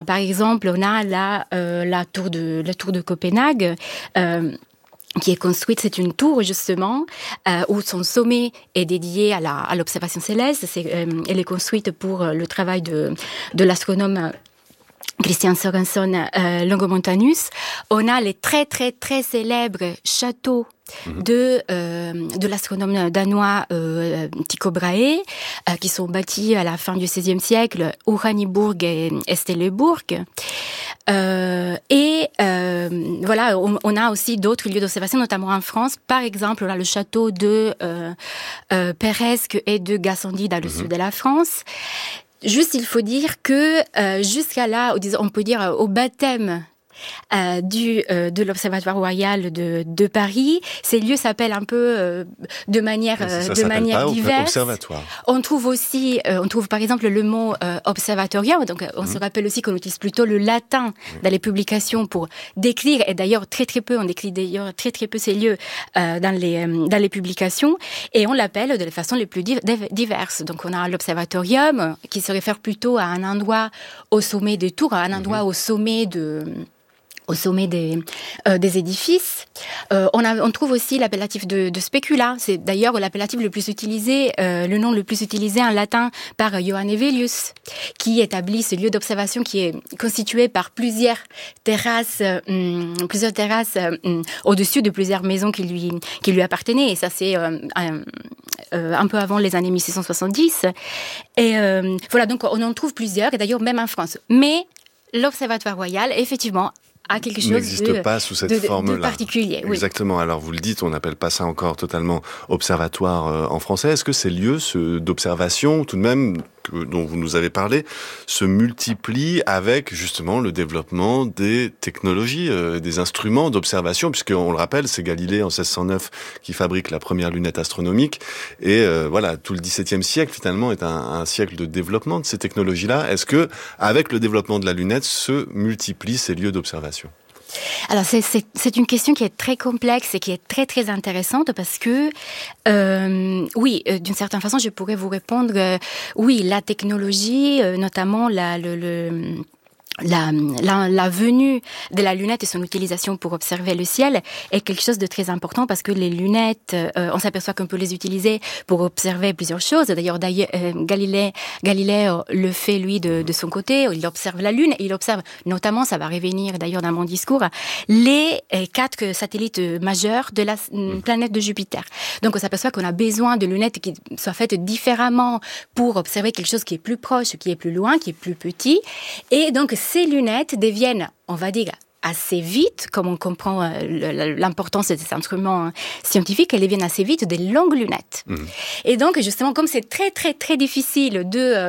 par exemple, on a la tour de Copenhague, qui est construite, c'est une tour justement où son sommet est dédié à l'observation céleste. Elle est construite pour le travail de l'astronome Christian Sorensen Longomontanus. On a les très très très célèbres châteaux de l'astronome danois Tycho Brahe, qui sont bâtis à la fin du XVIe siècle, Oranienburg et Stellenbosch. Voilà, on a aussi d'autres lieux d'observation, notamment en France. Par exemple, on a le château de Peresque et de Gassendi dans le sud de la France. Juste, il faut dire que jusqu'à là, on peut dire au baptême de l'Observatoire royal de Paris, ces lieux s'appellent un peu de manière diverse. Observatoire. On trouve par exemple le mot observatorium. Donc on se rappelle aussi qu'on utilise plutôt le latin dans les publications pour décrire. Et d'ailleurs on décrit d'ailleurs très très peu ces lieux dans les publications. Et on l'appelle de la façon les plus diverses. Donc on a l'observatorium qui se réfère plutôt à un endroit au sommet des tours, à un endroit au sommet des édifices. On trouve aussi l'appellatif de specula. C'est d'ailleurs l'appellatif le plus utilisé, le nom le plus utilisé en latin par Johann Hevelius, qui établit ce lieu d'observation qui est constitué par plusieurs terrasses au-dessus de plusieurs maisons qui lui appartenaient. Et ça, c'est un peu avant les années 1670. Et voilà, donc on en trouve plusieurs, et d'ailleurs même en France. Mais l'Observatoire royal, effectivement, a quelque chose n'existe pas sous cette forme-là. De particulier. Oui. Exactement. Alors vous le dites, on n'appelle pas ça encore totalement observatoire en français. Est-ce que ces lieux d'observation, tout de même, dont vous nous avez parlé, se multiplient avec justement le développement des technologies, des instruments d'observation, puisqu'on le rappelle, c'est Galilée en 1609 qui fabrique la première lunette astronomique, et voilà, tout le XVIIe siècle finalement est un siècle de développement de ces technologies-là. Est-ce que, avec le développement de la lunette, se multiplient ces lieux d'observation ? Alors c'est une question qui est très complexe et qui est très très intéressante parce que oui, d'une certaine façon, je pourrais vous répondre oui, la technologie, notamment la venue de la lunette et son utilisation pour observer le ciel est quelque chose de très important parce que les lunettes, on s'aperçoit qu'on peut les utiliser pour observer plusieurs choses. D'ailleurs, Galilée le fait, lui, de son côté. Il observe la Lune et il observe notamment, ça va revenir d'ailleurs dans mon discours, les 4 satellites majeurs de la planète de Jupiter. Donc, on s'aperçoit qu'on a besoin de lunettes qui soient faites différemment pour observer quelque chose qui est plus proche, qui est plus loin, qui est plus petit. Et donc, ces lunettes deviennent, on va dire, assez vite, comme on comprend l'importance de ces instruments scientifiques, elles deviennent assez vite des longues lunettes. Et donc, justement, comme c'est très, très, très difficile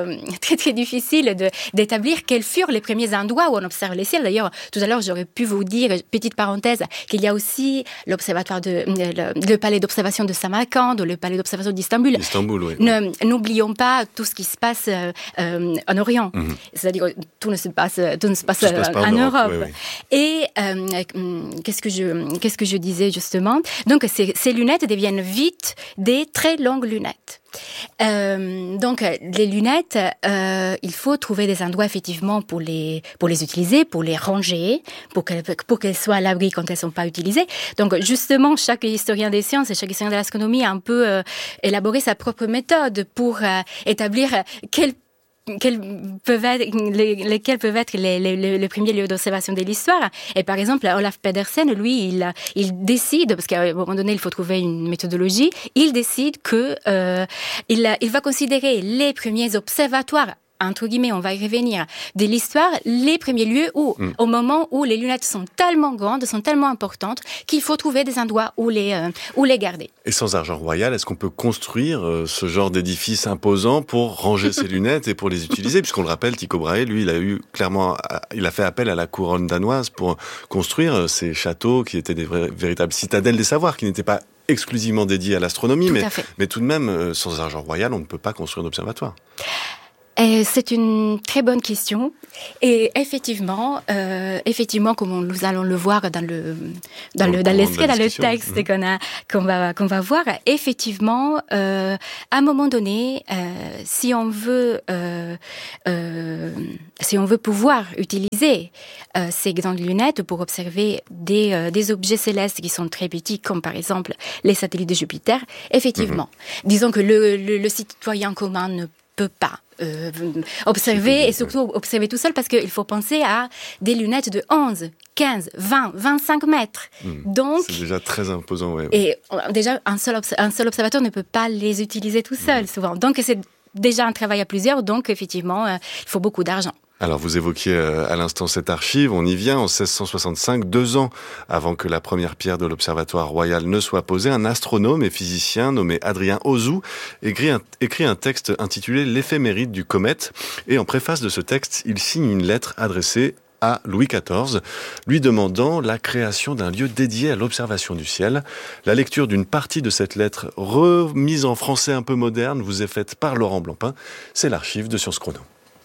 d'établir quels furent les premiers endroits où on observe les ciels. D'ailleurs, tout à l'heure, j'aurais pu vous dire, petite parenthèse, qu'il y a aussi le palais d'observation de Samarcande, le palais d'observation d'Istanbul. Istanbul, oui. N'oublions pas tout ce qui se passe en Orient. C'est-à-dire, tout ne se passe pas en Europe. Oui. Et qu'est-ce que je disais justement ? Donc ces lunettes deviennent vite des très longues lunettes. Donc les lunettes, il faut trouver des endroits effectivement pour les utiliser, pour les ranger, pour qu'elles soient à l'abri quand elles sont pas utilisées. Donc justement, chaque historien des sciences et chaque historien de l'astronomie a un peu élaboré sa propre méthode pour établir lesquels peuvent être les premiers lieux d'observation de l'histoire. Et par exemple, Olaf Pedersen, lui, il décide, parce qu'à un moment donné, il faut trouver une méthodologie, il décide que il va considérer les premiers observatoires, entre guillemets, on va y revenir, de l'histoire, les premiers lieux où, au moment où les lunettes sont tellement grandes, sont tellement importantes, qu'il faut trouver des endroits où les garder. Et sans argent royal, est-ce qu'on peut construire ce genre d'édifice imposant pour ranger ses lunettes et pour les utiliser ? Puisqu'on le rappelle, Tycho Brahe, lui, il a fait appel à la couronne danoise pour construire ces châteaux qui étaient des véritables citadelles des savoirs, qui n'étaient pas exclusivement dédiés à l'astronomie, mais tout de même, sans argent royal, on ne peut pas construire d'observatoire. C'est une très bonne question. Et effectivement, comme nous allons le voir dans le texte qu'on va voir, effectivement, à un moment donné, si on veut pouvoir utiliser ces grandes lunettes pour observer des objets célestes qui sont très petits, comme par exemple les satellites de Jupiter, effectivement, disons que le citoyen commun ne peut pas observer, et surtout observer tout seul, parce qu'il faut penser à des lunettes de 11, 15, 20, 25 mètres. Donc, c'est déjà très imposant. Ouais. Et déjà, un seul observateur ne peut pas les utiliser tout seul, souvent. Donc, c'est déjà un travail à plusieurs, donc effectivement, il faut beaucoup d'argent. Alors, vous évoquiez à l'instant cette archive, on y vient, en 1665, 2 ans avant que la première pierre de l'Observatoire royal ne soit posée, un astronome et physicien nommé Adrien Auzout écrit un texte intitulé « L'éphéméride du comète », et en préface de ce texte, il signe une lettre adressée à Louis XIV, lui demandant la création d'un lieu dédié à l'observation du ciel. La lecture d'une partie de cette lettre, remise en français un peu moderne, vous est faite par Laurent Blancpain. C'est l'archive de Sciences Chrono.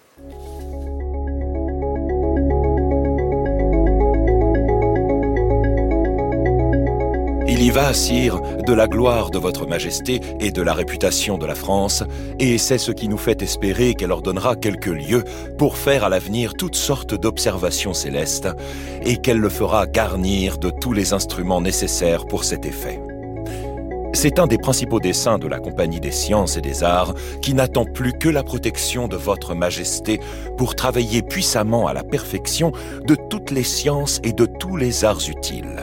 Il y va, sire, de la gloire de votre majesté et de la réputation de la France, et c'est ce qui nous fait espérer qu'elle ordonnera quelques lieux pour faire à l'avenir toutes sortes d'observations célestes, et qu'elle le fera garnir de tous les instruments nécessaires pour cet effet. C'est un des principaux desseins de la Compagnie des Sciences et des Arts qui n'attend plus que la protection de votre majesté pour travailler puissamment à la perfection de toutes les sciences et de tous les arts utiles.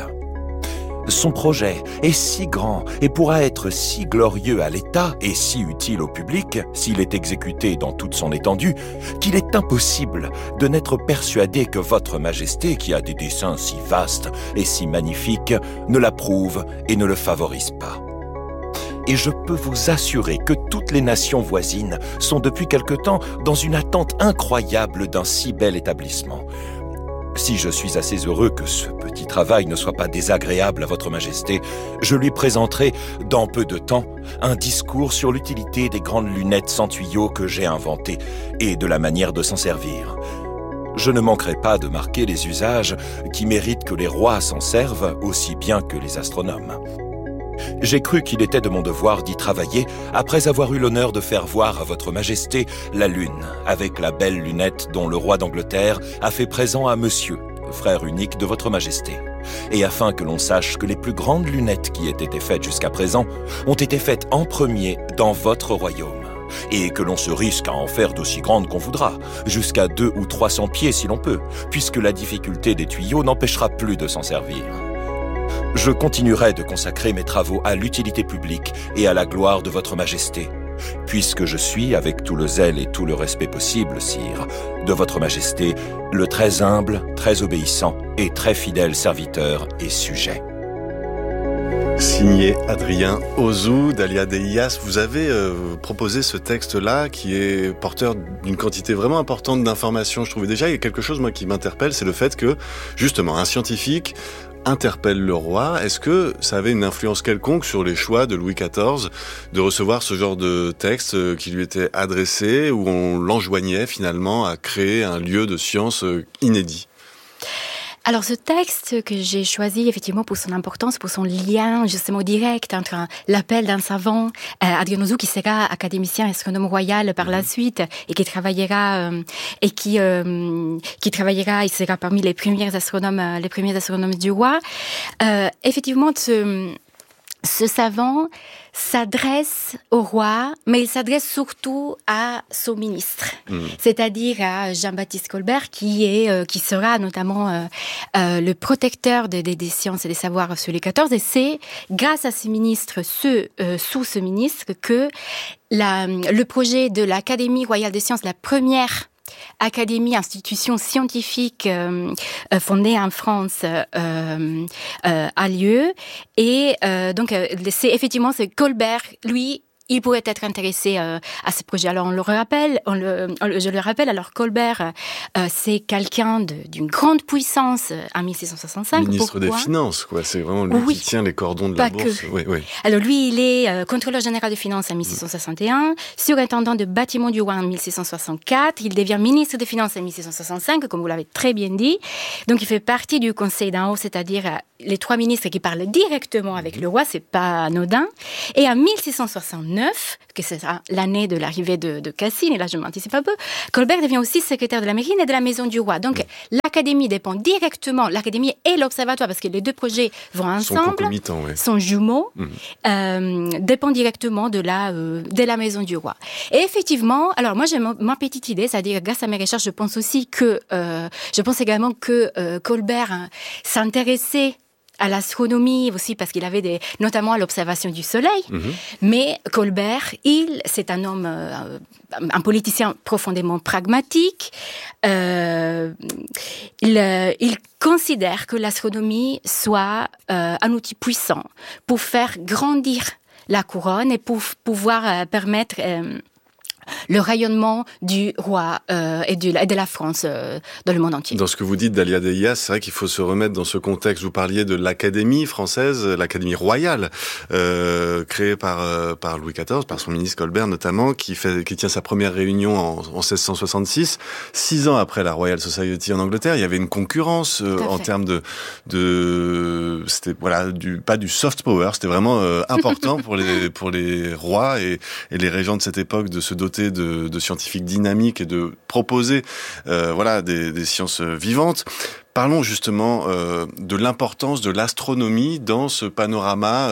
Son projet est si grand et pourra être si glorieux à l'État et si utile au public, s'il est exécuté dans toute son étendue, qu'il est impossible de n'être persuadé que votre majesté, qui a des desseins si vastes et si magnifiques, ne l'approuve et ne le favorise pas. Et je peux vous assurer que toutes les nations voisines sont depuis quelque temps dans une attente incroyable d'un si bel établissement. Si je suis assez heureux que ce petit travail ne soit pas désagréable à votre majesté, je lui présenterai, dans peu de temps, un discours sur l'utilité des grandes lunettes sans tuyaux que j'ai inventées et de la manière de s'en servir. Je ne manquerai pas de marquer les usages qui méritent que les rois s'en servent aussi bien que les astronomes. J'ai cru qu'il était de mon devoir d'y travailler après avoir eu l'honneur de faire voir à votre majesté la lune, avec la belle lunette dont le roi d'Angleterre a fait présent à monsieur, frère unique de votre majesté. Et afin que l'on sache que les plus grandes lunettes qui aient été faites jusqu'à présent ont été faites en premier dans votre royaume, et que l'on se risque à en faire d'aussi grandes qu'on voudra, jusqu'à 200 ou 300 pieds si l'on peut, puisque la difficulté des tuyaux n'empêchera plus de s'en servir. Je continuerai de consacrer mes travaux à l'utilité publique et à la gloire de votre majesté, puisque je suis, avec tout le zèle et tout le respect possible, sire, de votre majesté, le très humble, très obéissant et très fidèle serviteur et sujet. Signé Adrien Auzout d'Alia Dei Ias, vous avez proposé ce texte-là qui est porteur d'une quantité vraiment importante d'informations. Je trouvais déjà, il y a quelque chose moi qui m'interpelle, c'est le fait que, justement, un scientifique interpelle le roi. Est-ce que ça avait une influence quelconque sur les choix de Louis XIV de recevoir ce genre de texte qui lui était adressé, où on l'enjoignait finalement à créer un lieu de science inédit ? Alors, ce texte que j'ai choisi, effectivement, pour son importance, pour son lien, justement, direct entre l'appel d'un savant, Adrien Auzout, qui sera académicien astronome royal par la suite, et qui travaillera, il sera parmi les premiers astronomes du roi. Effectivement, ce savant s'adresse au roi, mais il s'adresse surtout à son ministre, c'est-à-dire à Jean-Baptiste Colbert, qui sera notamment le protecteur des sciences et des savoirs sous Louis XIV. Et c'est grâce à ce ministre, sous ce ministre, que le projet de l'Académie royale des sciences, la première académie, institution scientifique fondée en France a lieu, et donc c'est Colbert, lui, il pourrait être intéressé à ce projet. Alors je le rappelle, alors Colbert, c'est quelqu'un d'une grande puissance en 1665. Ministre des Finances, quoi. C'est vraiment lui qui tient les cordons de la bourse. Oui. Alors lui, il est contrôleur général des finances en 1661, surintendant de bâtiments du roi en 1664. Il devient ministre des Finances en 1665, comme vous l'avez très bien dit. Donc il fait partie du conseil d'en haut, c'est-à-dire les 3 ministres qui parlent directement avec le roi, c'est pas anodin. Et en 1669, que c'est l'année de l'arrivée de Cassine, et là je m'anticipe un peu, Colbert devient aussi secrétaire de la marine et de la maison du roi. Donc l'académie dépend directement, l'académie et l'observatoire, parce que les deux projets vont ensemble, sont jumeaux, dépendent directement de la maison du roi. Et effectivement, alors moi j'ai ma petite idée, c'est-à-dire grâce à mes recherches, je pense également que Colbert s'intéressait à l'astronomie aussi, parce qu'il avait notamment à l'observation du soleil. Mais Colbert, c'est un homme, un politicien profondément pragmatique. Il considère que l'astronomie soit un outil puissant pour faire grandir la couronne et pour pouvoir permettre le rayonnement du roi et de la France dans le monde entier. Dans ce que vous dites, Dalia Deyas, c'est vrai qu'il faut se remettre dans ce contexte. Vous parliez de l'Académie française, l'Académie royale, créée par Louis XIV, par son ministre Colbert notamment, qui tient sa première réunion en 1666. 6 ans après la Royal Society en Angleterre, il y avait une concurrence en termes c'était pas du soft power, c'était vraiment important pour les rois et les régents de cette époque de se doter de scientifiques dynamiques et de proposer des sciences vivantes. Parlons justement de l'importance de l'astronomie dans ce panorama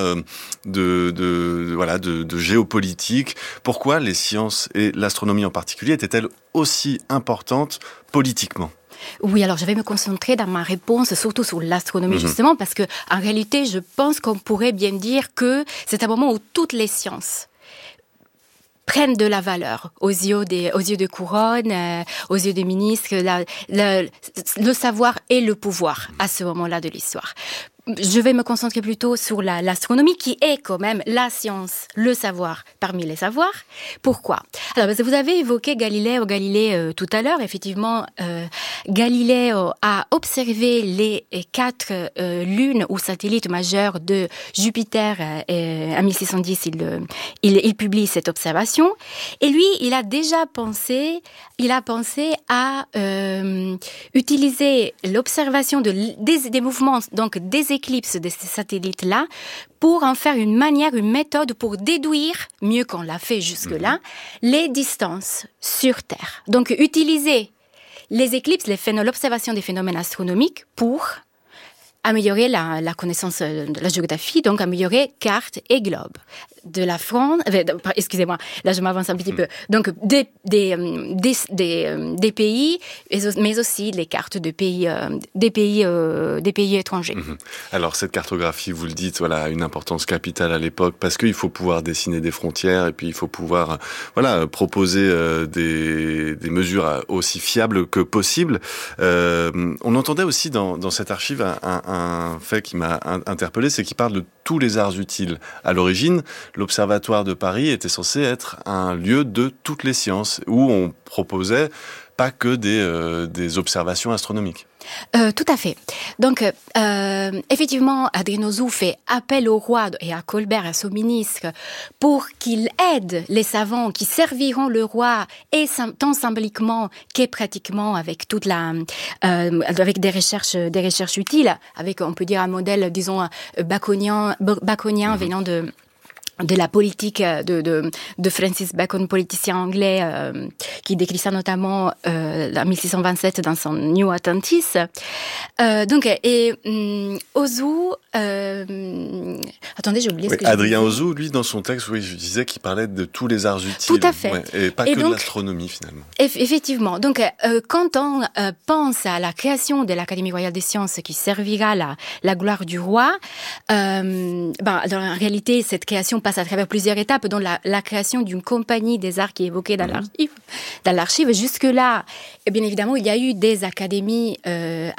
de géopolitique. Pourquoi les sciences et l'astronomie en particulier étaient-elles aussi importantes politiquement ? Oui, alors je vais me concentrer dans ma réponse surtout sur l'astronomie justement, parce que en réalité, je pense qu'on pourrait bien dire que c'est un moment où toutes les sciences prennent de la valeur aux yeux de couronne, aux yeux des ministres, le savoir et le pouvoir à ce moment-là de l'histoire. Je vais me concentrer plutôt sur l'astronomie, qui est quand même la science, le savoir parmi les savoirs. Pourquoi ? Alors, parce que vous avez évoqué Galilée tout à l'heure. Effectivement, Galilée a observé les 4 lunes ou satellites majeurs de Jupiter. En 1610, il publie cette observation. Et lui, il a pensé à utiliser l'observation des mouvements, donc des éclipses de ces satellites-là, pour en faire une méthode pour déduire, mieux qu'on l'a fait jusque-là, les distances sur Terre. Donc, utiliser les éclipses, l'observation des phénomènes astronomiques pour améliorer la connaissance de la géographie, donc améliorer cartes et globes de la France. Excusez-moi, là je m'avance un petit peu. Donc des pays, mais aussi les cartes des pays étrangers. Alors cette cartographie, vous le dites, a une importance capitale à l'époque, parce qu'il faut pouvoir dessiner des frontières et puis il faut pouvoir proposer des mesures aussi fiables que possible. On entendait aussi dans cette archive un fait qui m'a interpellé, c'est qu'il parle de tous les arts utiles. À l'origine, l'Observatoire de Paris était censé être un lieu de toutes les sciences, où on proposait pas que des observations astronomiques. Tout à fait. Donc, effectivement, Adrien Auzout fait appel au roi et à Colbert, à son ministre, pour qu'il aide les savants qui serviront le roi, et tant symboliquement que pratiquement, avec avec des recherches utiles, avec, on peut dire, un modèle, disons, baconien venant de la politique de Francis Bacon, politicien anglais, qui décrit ça notamment en 1627 dans son New Atlantis. Auzout, attendez, j'ai oublié ce que Adrien Auzout, lui, dans son texte, je disais qu'il parlait de tous les arts utiles. Tout à fait. Et pas que de l'astronomie, finalement. Effectivement. Donc, quand on pense à la création de l'Académie royale des sciences qui servira la gloire du roi, en réalité, cette création passe à travers plusieurs étapes, dont la création d'une compagnie des arts qui est évoquée dans l'archive. Jusque-là, bien évidemment, il y a eu des académies à Paris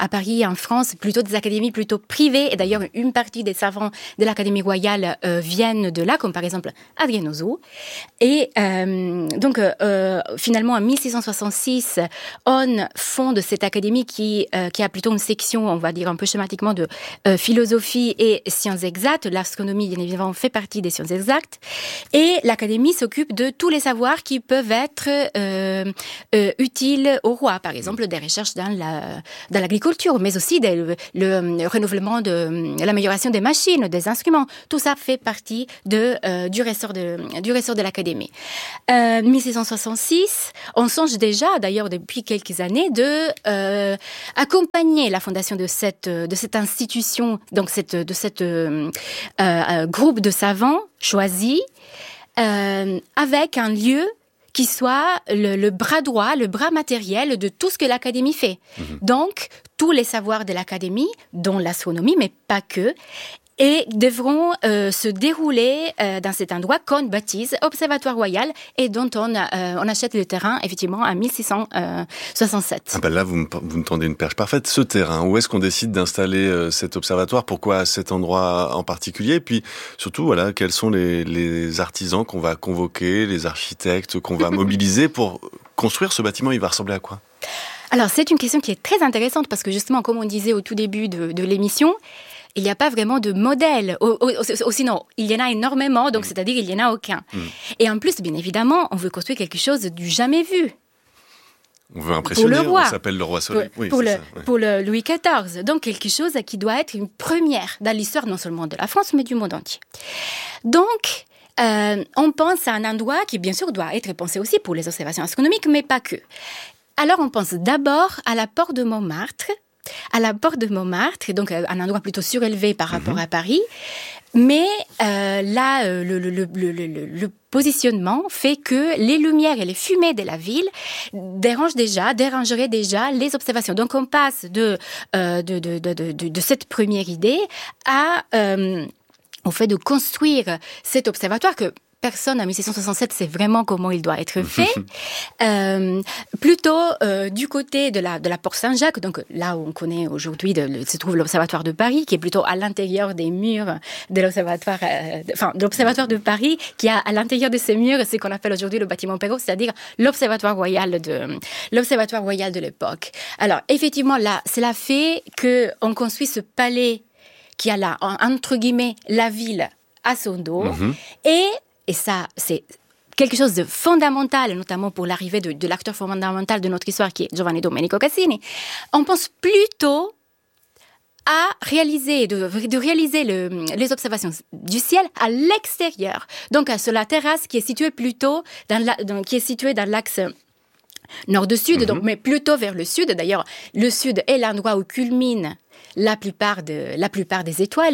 en France plutôt des académies plutôt privées. Et d'ailleurs, une partie des savants de l'Académie royale viennent de là, comme par exemple Adrianozo. Et donc, finalement, en 1666, on fonde cette académie qui a plutôt une section, on va dire un peu schématiquement, de philosophie et sciences exactes. L'astronomie, bien évidemment, fait partie des sciences exactes. Et l'académie s'occupe de tous les savoirs qui peuvent être utiles au roi. Par exemple, des recherches dans l'agriculture, mais aussi le renouvellement l'amélioration des machines, des instruments. Tout ça fait partie du ressort de l'académie. 1666, on songe déjà, d'ailleurs depuis quelques années, de accompagner la fondation de cette institution, donc de cette groupe de savants choisis, avec un lieu qui soit le bras droit, le bras matériel de tout ce que l'Académie fait. Donc, tous les savoirs de l'Académie, dont l'astronomie, mais pas que, et devront se dérouler dans cet endroit qu'on baptise Observatoire Royal et dont on achète le terrain, effectivement, en 1667. Ah ben là, vous me tendez une perche parfaite. Ce terrain, où est-ce qu'on décide d'installer cet observatoire? Pourquoi à cet endroit en particulier? Et puis, surtout, voilà, quels sont les artisans qu'on va convoquer, les architectes qu'on va mobiliser pour construire ce bâtiment? Il va ressembler à quoi? Alors, c'est une question qui est très intéressante parce que justement, comme on disait au tout début de l'émission, il n'y a pas vraiment de modèle. Sinon, il y en a énormément, donc c'est-à-dire il n'y en a aucun. Et en plus, bien évidemment, on veut construire quelque chose du jamais vu. On veut impressionner, pour le roi. On s'appelle le roi soleil. Pour le Louis XIV. Donc quelque chose qui doit être une première dans l'histoire non seulement de la France, mais du monde entier. Donc, on pense à un endroit qui, bien sûr, doit être pensé aussi pour les observations astronomiques, mais pas que. Alors, on pense d'abord à la porte de Montmartre, donc un endroit plutôt surélevé par rapport à Paris. Mais là, le positionnement fait que les lumières et les fumées de la ville dérangeraient déjà les observations. Donc on passe de cette première idée au fait de construire cet observatoire que personne en 1667 sait vraiment comment il doit être fait. Plutôt du côté de la Porte Saint-Jacques, donc là où on connaît aujourd'hui se trouve l'Observatoire de Paris, qui est plutôt à l'intérieur des murs de l'Observatoire, de l'Observatoire de Paris, qui a à l'intérieur de ces murs ce qu'on appelle aujourd'hui le bâtiment Perrault, c'est-à-dire l'Observatoire royal de l'époque. Alors effectivement là, cela fait que on construit ce palais qui a là entre guillemets la ville à son dos et ça, c'est quelque chose de fondamental, notamment pour l'arrivée de l'acteur fondamental de notre histoire, qui est Giovanni Domenico Cassini. On pense plutôt à réaliser les observations du ciel à l'extérieur, donc sur la terrasse qui est située plutôt dans l'axe nord-sud, donc mais plutôt vers le sud. D'ailleurs, le sud est l'endroit où culmine la plupart des étoiles.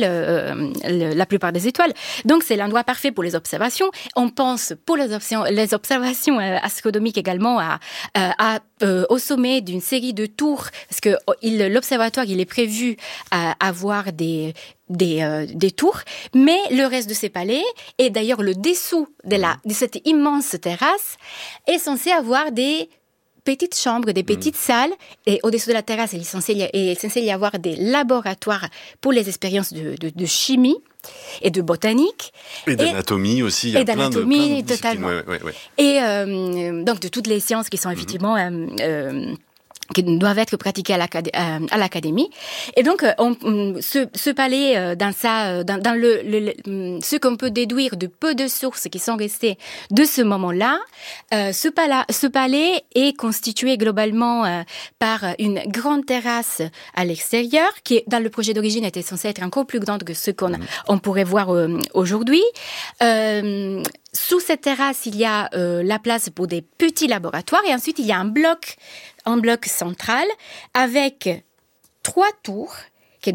Donc, c'est l'endroit parfait pour les observations. On pense pour les observations astronomiques également au sommet d'une série de tours, parce que l'observatoire, il est prévu à avoir des tours, mais le reste de ces palais, et d'ailleurs le dessous de cette immense terrasse, est censé avoir des petites chambres, des petites salles, et au-dessus de la terrasse, il est censé y avoir des laboratoires pour les expériences de chimie et de botanique. Et d'anatomie aussi, il y a plein de totalement. Ouais. Et donc de toutes les sciences qui sont effectivement qui doivent être pratiquées à l'académie. Et donc, ce palais, dans ce qu'on peut déduire de peu de sources qui sont restées de ce moment-là, ce palais est constitué globalement par une grande terrasse à l'extérieur, qui, dans le projet d'origine, était censée être encore plus grande que ce qu'on pourrait voir aujourd'hui. Sous cette terrasse, il y a la place pour des petits laboratoires, et ensuite il y a un bloc central avec 3 tours qui est dans le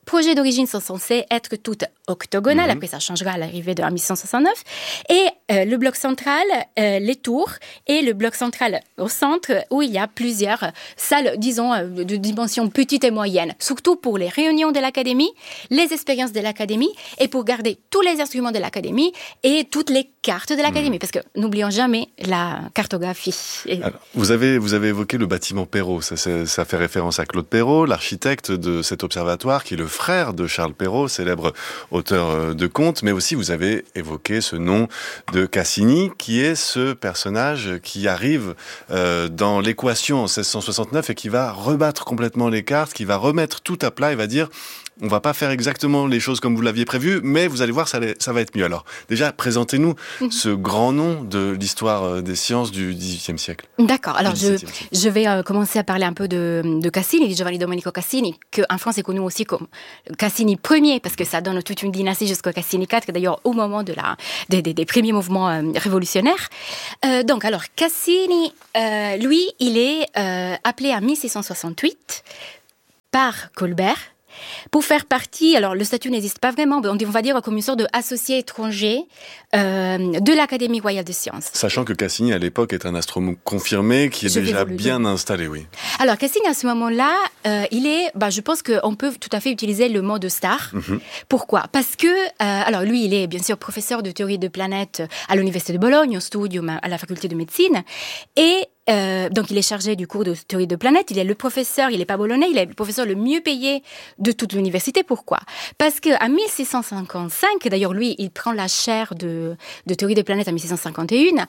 projets d'origine sont censés être toutes octogonales. Après, ça changera à l'arrivée de 1669. Et le bloc central, les tours, et le bloc central au centre, où il y a plusieurs salles, disons, de dimension petite et moyenne. Surtout pour les réunions de l'académie, les expériences de l'académie, et pour garder tous les instruments de l'académie et toutes les cartes de l'académie. Parce que n'oublions jamais la cartographie. Alors, vous avez évoqué le bâtiment Perrault. Ça fait référence à Claude Perrault, l'architecte de cet observatoire, qui est le frère de Charles Perrault, célèbre auteur de contes, mais aussi vous avez évoqué ce nom de Cassini, qui est ce personnage qui arrive dans l'équation en 1669 et qui va rebattre complètement les cartes, qui va remettre tout à plat et va dire: on va pas faire exactement les choses comme vous l'aviez prévu, mais vous allez voir, ça va être mieux. Alors, déjà, présentez-nous ce grand nom de l'histoire des sciences du XVIIIe siècle. D'accord. Alors, je vais commencer à parler un peu de Cassini, Giovanni Domenico Cassini, qu'en France est connu aussi comme Cassini Ier, parce que ça donne toute une dynastie jusqu'au Cassini IV, d'ailleurs au moment des premiers mouvements révolutionnaires. Donc, alors, Cassini, lui, il est appelé en 1668 par Colbert, pour faire partie, alors le statut n'existe pas vraiment, on va dire comme une sorte d'associé étranger de l'Académie royale des sciences. Sachant que Cassini, à l'époque, est un astronome confirmé, qui est déjà bien installé, oui. Alors Cassini, à ce moment-là, il est, je pense qu'on peut tout à fait utiliser le mot de star. Pourquoi ? Parce que, alors lui, il est bien sûr professeur de théorie de planètes à l'Université de Bologne, au studium à la faculté de médecine, et donc il est chargé du cours de théorie de planètes. Il est le professeur, il n'est pas bolonais, il est le professeur le mieux payé de toute l'université. Pourquoi ? Parce qu'en 1655, d'ailleurs lui, il prend la chaire de théorie de planètes en 1651.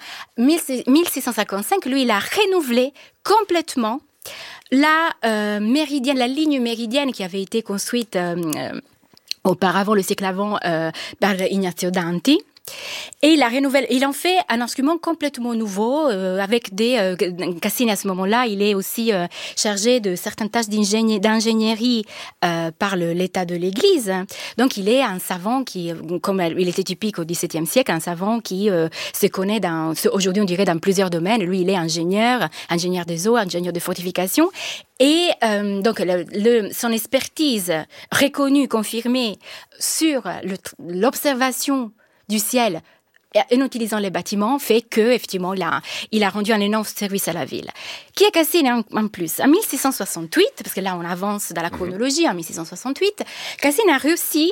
1655, lui, il a renouvelé complètement la ligne méridienne qui avait été construite auparavant, le siècle avant, par Ignazio Danti. Et il en fait un instrument complètement nouveau, avec Cassini à ce moment-là, il est aussi chargé de certaines tâches d'ingénierie par l'état de l'Église. Donc il est un savant qui, comme il était typique au XVIIe siècle, un savant qui se connaît aujourd'hui on dirait dans plusieurs domaines. Lui, il est ingénieur des eaux, ingénieur de fortification. Et donc son expertise reconnue, confirmée sur l'observation du ciel en utilisant les bâtiments fait que effectivement il a rendu un énorme service à la ville. Qui est Cassini en plus ? En 1668, parce que là on avance dans la chronologie, en 1668, Cassini a réussi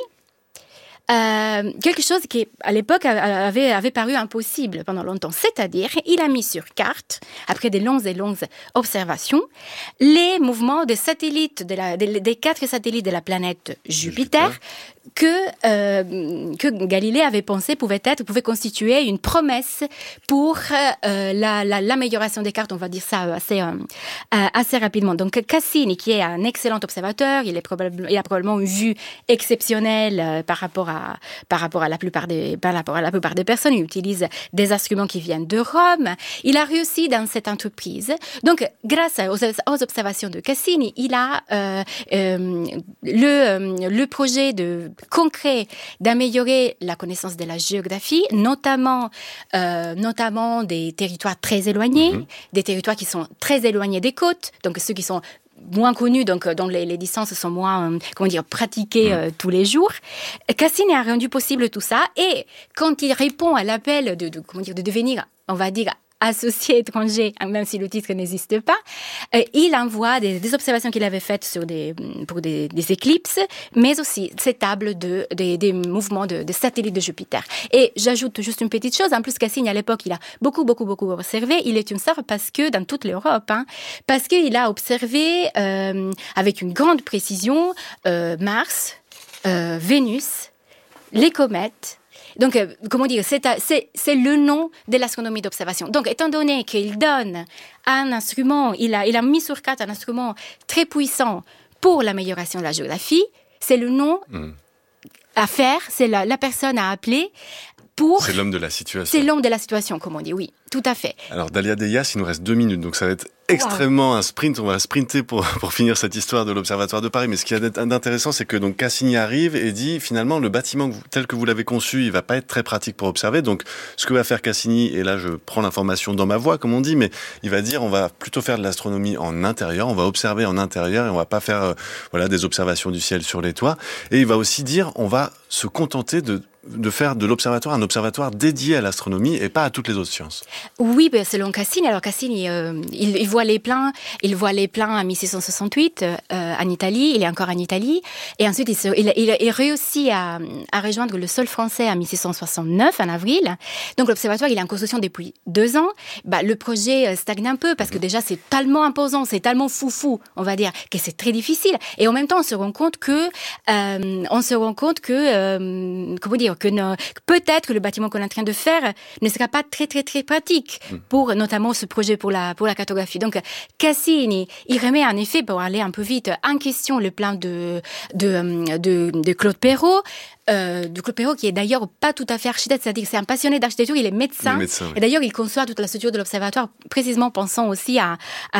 quelque chose qui à l'époque avait paru impossible pendant longtemps, c'est-à-dire il a mis sur carte, après des longues observations, les mouvements des satellites des 4 satellites de la planète Jupiter. Que Galilée avait pensé pouvait constituer une promesse pour l'amélioration des cartes, on va dire ça assez rapidement. Donc Cassini, qui est un excellent observateur, il a probablement une vue exceptionnelle par rapport à la plupart des personnes. Il utilise des instruments qui viennent de Rome. Il a réussi dans cette entreprise. Donc grâce aux observations de Cassini, il a le projet concret d'améliorer la connaissance de la géographie, notamment des territoires très éloignés, des territoires qui sont très éloignés des côtes, donc ceux qui sont moins connus, donc dont les distances sont moins, pratiquées tous les jours. Cassini a rendu possible tout ça, et quand il répond à l'appel de devenir, on va dire, associé étranger, même si le titre n'existe pas, il envoie des observations qu'il avait faites pour des éclipses, mais aussi ces tables des mouvements de satellites de Jupiter. Et j'ajoute juste une petite chose, en plus Cassini à l'époque, il a beaucoup observé, il est une star parce que, dans toute l'Europe, parce qu'il a observé avec une grande précision Mars, Vénus, les comètes. Donc, c'est le nom de l'astronomie d'observation. Donc, étant donné qu'il donne un instrument, il a mis sur carte un instrument très puissant pour l'amélioration de la géographie, c'est le nom à faire, c'est la personne à appeler pour... C'est l'homme de la situation. C'est l'homme de la situation, comme on dit, oui, tout à fait. Alors, Dalia Deyas, il nous reste 2 minutes, donc ça va être extrêmement un sprint. On va sprinter pour finir cette histoire de l'Observatoire de Paris. Mais ce qui est d'intéressant, c'est que donc Cassini arrive et dit finalement le bâtiment tel que vous l'avez conçu, il va pas être très pratique pour observer. Donc ce que va faire Cassini, et là je prends l'information dans ma voix comme on dit, mais il va dire on va plutôt faire de l'astronomie en intérieur, on va observer en intérieur et on va pas faire des observations du ciel sur les toits. Et il va aussi dire on va se contenter de faire de l'observatoire un observatoire dédié à l'astronomie et pas à toutes les autres sciences. Oui, selon Cassini. Alors Cassini, il voit les plans en 1668 en Italie. Il est encore en Italie. Et ensuite, il réussit à rejoindre le sol français en 1669, en avril. Donc l'observatoire, il est en construction depuis 2 ans. Le projet stagne un peu parce que déjà, c'est tellement imposant, c'est tellement foufou, on va dire, que c'est très difficile. Et en même temps, on se rend compte que peut-être que le bâtiment qu'on est en train de faire ne sera pas très très très pratique pour notamment ce projet pour la cartographie. Donc Cassini, il remet en effet, pour aller un peu vite, en question le plan de Claude Perrault. Claude Perrault qui est d'ailleurs pas tout à fait architecte, c'est-à-dire c'est un passionné d'architecture, il est médecin. Oui. Et d'ailleurs il conçoit toute la structure de l'observatoire précisément pensant aussi à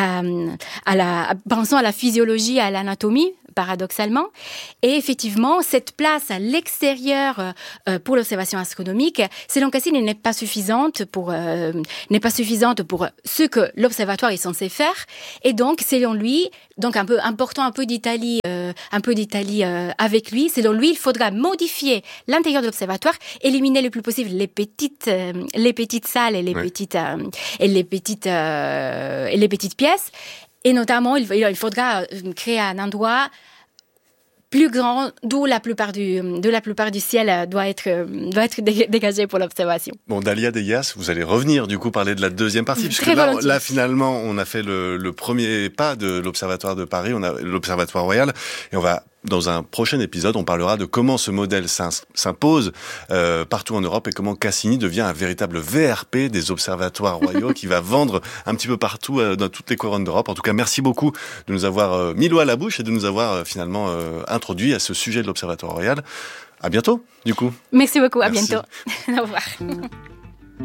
la physiologie, à l'anatomie, paradoxalement. Et effectivement, cette place à l'extérieur pour l'observation astronomique, selon Cassini, n'est pas suffisante pour ce que l'observatoire est censé faire. Et donc, selon lui, important un peu d'Italie avec lui. Selon lui, il faudra modifier l'intérieur de l'observatoire, éliminer le plus possible les petites salles et les petites pièces. Et notamment, il faudra créer un endroit plus grand, d'où la plupart du ciel doit être dégagé pour l'observation. Bon, Dalia Deyas, vous allez revenir du coup parler de la deuxième partie, puisque là finalement on a fait le premier pas de l'Observatoire de Paris, on a l'Observatoire Royal, et on va dans un prochain épisode, on parlera de comment ce modèle s'impose partout en Europe et comment Cassini devient un véritable VRP des observatoires royaux qui va vendre un petit peu partout dans toutes les couronnes d'Europe. En tout cas, merci beaucoup de nous avoir mis l'eau à la bouche et de nous avoir finalement introduit à ce sujet de l'Observatoire royal. À bientôt, du coup. Merci beaucoup, à bientôt. Au revoir.